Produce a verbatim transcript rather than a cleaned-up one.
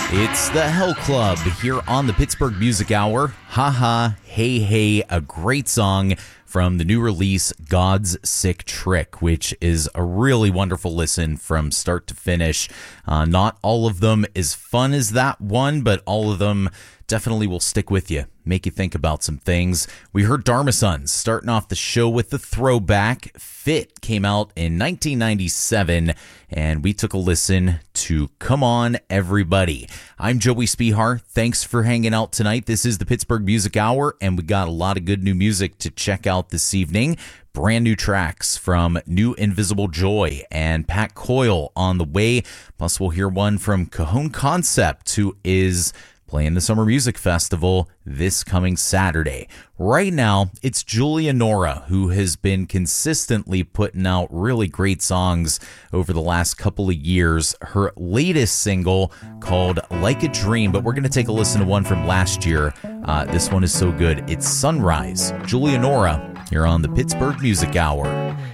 It's the Hell Club here on the Pittsburgh Music Hour. Ha ha, hey hey, a great song from the new release, God's Sick Trick, which is a really wonderful listen from start to finish. Uh, not all of them as fun as that one, but all of them definitely will stick with you, make you think about some things. We heard Dharma Sons starting off the show with the throwback. Fit came out in nineteen ninety-seven, and we took a listen to Come On Everybody. I'm Joey Spihar. Thanks for hanging out tonight. This is the Pittsburgh Music Hour, and we got a lot of good new music to check out this evening. Brand new tracks from New Invisible Joy and Pat Coyle on the way. Plus, we'll hear one from Cajon Concept, who is playing the Summer Music Festival this coming Saturday. Right now, it's Julia Nora, who has been consistently putting out really great songs over the last couple of years. Her latest single called Like a Dream, but we're going to take a listen to one from last year. Uh, this one is so good. It's Sunrise. Julia Nora here on the Pittsburgh Music Hour.